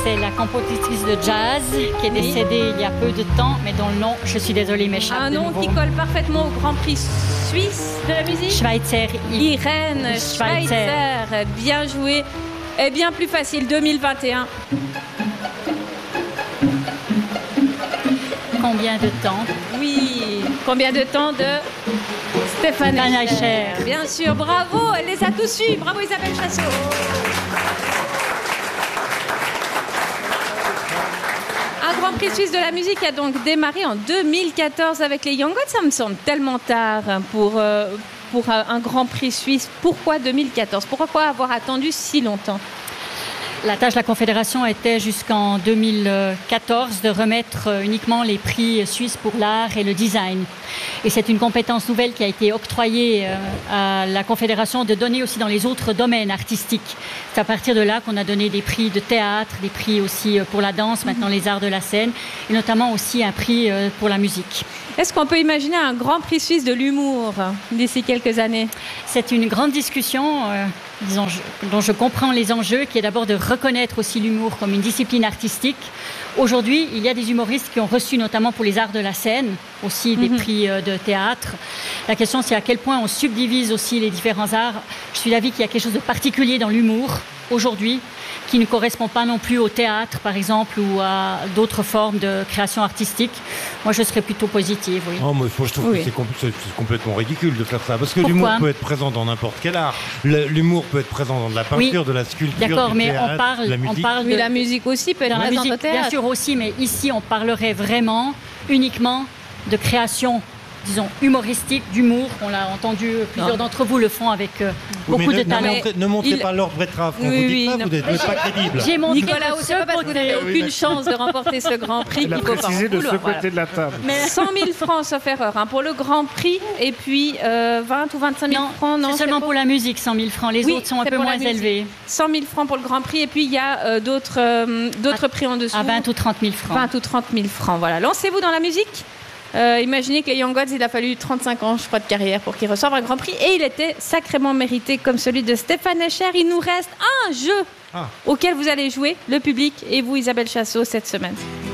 c'est la compositrice de jazz qui est décédée il y a peu de temps, mais dont le nom, je suis désolée, m'échappe. Un nom qui colle parfaitement au Grand Prix suisse de la musique. Schweitzer. Irène Schweitzer. Bien joué. Et bien plus facile, 2021. Combien de temps? Oui. Combien de temps de Stéphane Escher. Bien sûr, bravo, elle les a tous eus. Bravo Isabelle Chassot. Un Grand Prix suisse de la musique a donc démarré en 2014 avec les Young Gods. Ça me semble tellement tard pour un Grand Prix suisse. Pourquoi 2014? Pourquoi avoir attendu si longtemps? La tâche de la Confédération était jusqu'en 2014 de remettre uniquement les prix suisses pour l'art et le design. Et c'est une compétence nouvelle qui a été octroyée à la Confédération de donner aussi dans les autres domaines artistiques. C'est à partir de là qu'on a donné des prix de théâtre, des prix aussi pour la danse, maintenant les arts de la scène, et notamment aussi un prix pour la musique. Est-ce qu'on peut imaginer un Grand Prix suisse de l'humour d'ici quelques années? C'est une grande discussion dont je comprends les enjeux, qui est d'abord de reconnaître aussi l'humour comme une discipline artistique. Aujourd'hui, il y a des humoristes qui ont reçu notamment pour les arts de la scène, aussi des prix de théâtre. La question, c'est à quel point on subdivise aussi les différents arts. Je suis d'avis qu'il y a quelque chose de particulier dans l'humour aujourd'hui, qui ne correspond pas non plus au théâtre, par exemple, ou à d'autres formes de création artistique. Moi, je serais plutôt positive, oui. Oh, moi, je trouve que c'est complètement ridicule de faire ça. Parce que l'humour peut être présent dans n'importe quel art. L'humour peut être présent dans de la peinture, de la sculpture, d'accord, du mais théâtre, de la musique. Mais la musique aussi peut être dans la présente musique, au théâtre. bien sûr aussi, mais ici, on parlerait vraiment uniquement de création, disons, humoristique, d'humour. On l'a entendu, plusieurs d'entre vous le font avec beaucoup de talent. Ne montrez pas l'ordre Bretraf. Vous n'êtes pas crédible. J'ai montré Nicolas, c'est pas parce que vous n'avez aucune chance de remporter ce Grand Prix qu'il faut pas de ce côté de la table. Mais 100 000 francs, sauf erreur, pour le Grand Prix, et puis 20 ou 25 000 francs. Non, c'est seulement pour la musique, 100 000 francs. Les autres sont un peu moins élevés. 100 000 francs pour le Grand Prix, et puis il y a d'autres prix en dessous. À 20 ou 30 000 francs. 20 ou 30 000 francs, voilà. Lancez-vous dans la musique. Imaginez que les Young Gods, il a fallu 35 ans, je crois, de carrière pour qu'ils reçoivent un Grand Prix. Et il était sacrément mérité comme celui de Stéphane Escher. Il nous reste un jeu auquel vous allez jouer, le public et vous, Isabelle Chassot, cette semaine.